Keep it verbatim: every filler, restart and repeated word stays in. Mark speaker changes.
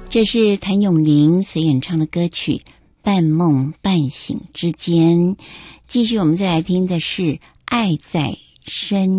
Speaker 1: 这是谭咏麟所演唱的歌曲《半梦半醒之间》。继续我们再来听的是《爱在深